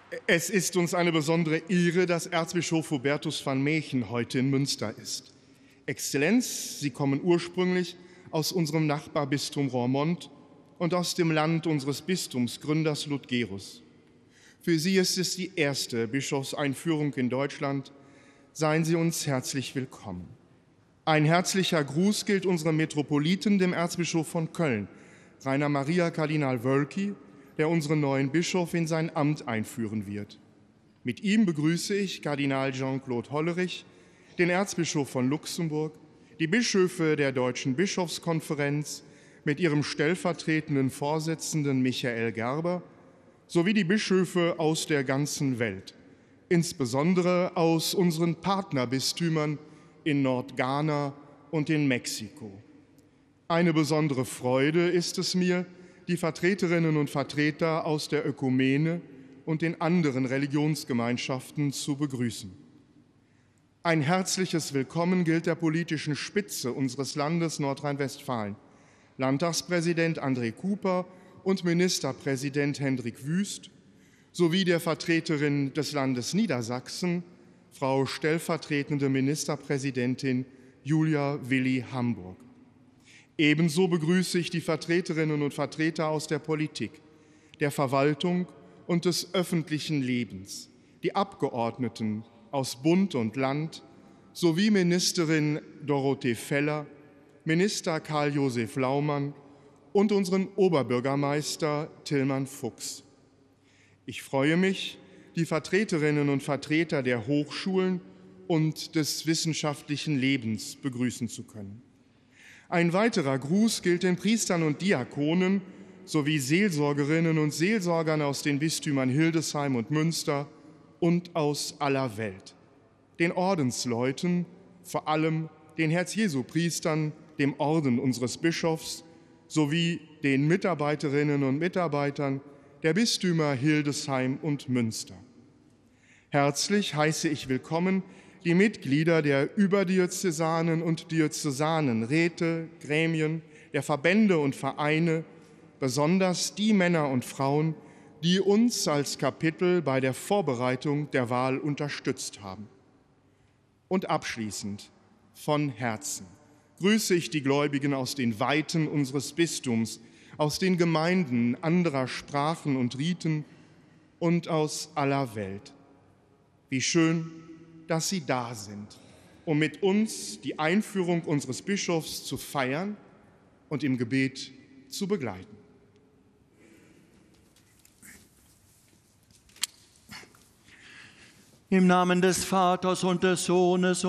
Es ist uns eine besondere Ehre, dass Erzbischof Hubertus van Meechen heute in Münster ist. Exzellenz, Sie kommen ursprünglich aus unserem Nachbarbistum Roermond und aus dem Land unseres Bistumsgründers Ludgerus. Für Sie ist es die erste Bischofseinführung in Deutschland. Seien Sie uns herzlich willkommen. Ein herzlicher Gruß gilt unserem Metropoliten, dem Erzbischof von Köln, Rainer Maria Kardinal Wölki, der unseren neuen Bischof in sein Amt einführen wird. Mit ihm begrüße ich Kardinal Jean-Claude Hollerich, den Erzbischof von Luxemburg, die Bischöfe der Deutschen Bischofskonferenz mit ihrem stellvertretenden Vorsitzenden Michael Gerber sowie die Bischöfe aus der ganzen Welt, insbesondere aus unseren Partnerbistümern in Nordghana und in Mexiko. Eine besondere Freude ist es mir, die Vertreterinnen und Vertreter aus der Ökumene und den anderen Religionsgemeinschaften zu begrüßen. Ein herzliches Willkommen gilt der politischen Spitze unseres Landes Nordrhein-Westfalen, Landtagspräsident André Cooper und Ministerpräsident Hendrik Wüst, sowie der Vertreterin des Landes Niedersachsen, Frau stellvertretende Ministerpräsidentin Julia Willi Hamburg. Ebenso begrüße ich die Vertreterinnen und Vertreter aus der Politik, der Verwaltung und des öffentlichen Lebens, die Abgeordneten aus Bund und Land sowie Ministerin Dorothee Feller, Minister Karl-Josef Laumann und unseren Oberbürgermeister Tillmann Fuchs. Ich freue mich, die Vertreterinnen und Vertreter der Hochschulen und des wissenschaftlichen Lebens begrüßen zu können. Ein weiterer Gruß gilt den Priestern und Diakonen sowie Seelsorgerinnen und Seelsorgern aus den Bistümern Hildesheim und Münster und aus aller Welt. Den Ordensleuten, vor allem den Herz-Jesu-Priestern, dem Orden unseres Bischofs, sowie den Mitarbeiterinnen und Mitarbeitern der Bistümer Hildesheim und Münster. Herzlich heiße ich willkommen die Mitglieder der überdiözesanen und diözesanen Räte, Gremien, der Verbände und Vereine, besonders die Männer und Frauen, die uns als Kapitel bei der Vorbereitung der Wahl unterstützt haben. Und abschließend, von Herzen, grüße ich die Gläubigen aus den Weiten unseres Bistums, aus den Gemeinden anderer Sprachen und Riten und aus aller Welt. Wie schön, dass Sie da sind, um mit uns die Einführung unseres Bischofs zu feiern und im Gebet zu begleiten. Im Namen des Vaters und des Sohnes